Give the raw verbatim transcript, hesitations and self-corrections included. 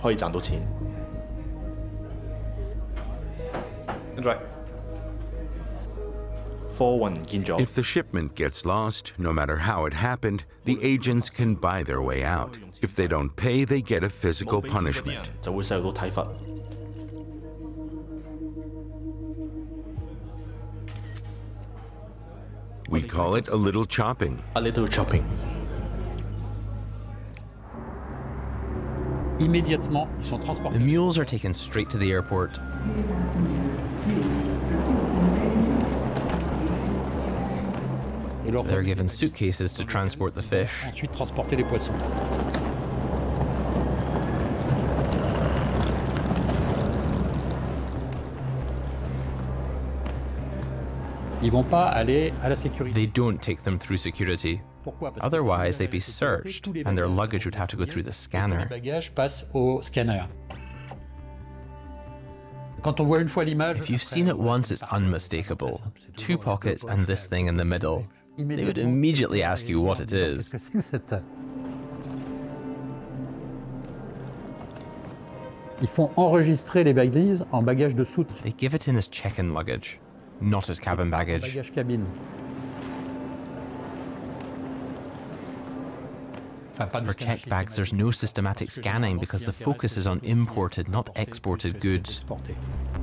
可以賺到錢。跟住貨運唔見咗。 If the shipment gets lost, no matter how it happened, the agents can buy their way out. If they don't pay, they get a physical punishment. 就會受到體罰。 We call it a little chopping. A little chopping. Immédiatement, ils sont transportés. The mules are taken straight to the airport. They're given suitcases to transport the fish. Ensuite, transporter les poissons. Ils vont pas aller à la sécurité. They don't take them through security. Otherwise, they'd be searched, and their luggage would have to go through the scanner. Les bagages passent au scanner. Quand on voit une fois l'image, If you've seen it once, it's unmistakable. Two pockets and this thing in the middle. They would immediately ask you what it is. qu'est-ce que c'est que cette... Ils font enregistrer les valises en bagages de soute. They give it in as check-in luggage, not as cabin baggage. Bagage cabine. For checked bags, there's no systematic scanning because the focus is on imported, not exported goods. Exporté.